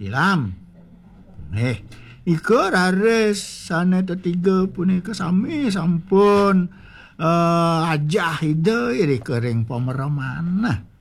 Tilam. Ika rares sana tetiga punika sami sampun ajah ide iri kering pemeraman.